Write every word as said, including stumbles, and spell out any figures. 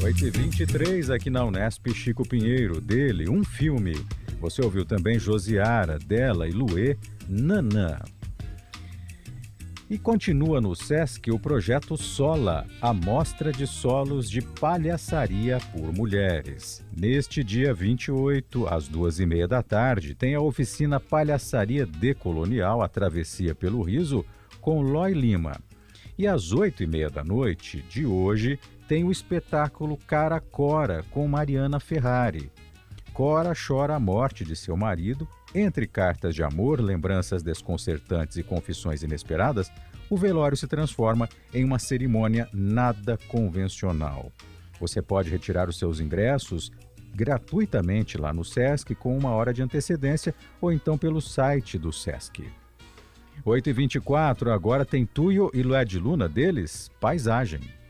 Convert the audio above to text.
oito e vinte e três aqui na Unesp, Chico Pinheiro, dele, um filme. Você ouviu também Josiara, dela e Luê, Nanã. E continua no Sesc o projeto Sola, a mostra de solos de palhaçaria por mulheres. Neste dia vinte e oito, às duas e meia da tarde, tem a oficina Palhaçaria Decolonial, a Travessia pelo Riso, com Lói Lima. E às oito e meia da noite de hoje, tem o espetáculo Cara Cora, com Mariana Ferrari. Cora chora a morte de seu marido. Entre cartas de amor, lembranças desconcertantes e confissões inesperadas, o velório se transforma em uma cerimônia nada convencional. Você pode retirar os seus ingressos gratuitamente lá no Sesc com uma hora de antecedência ou então pelo site do Sesc. oito e vinte e quatro, agora tem Tuyo e Lué de Luna deles, Paisagem.